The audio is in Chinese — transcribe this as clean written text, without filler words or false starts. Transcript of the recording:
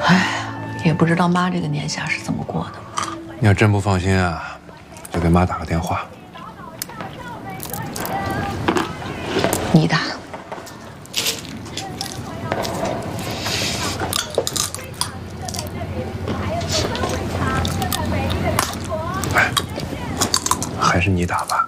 哎，也不知道妈这个年下是怎么过的。 你要真不放心啊，就给妈打个电话。 你打。 哎，还是你打吧。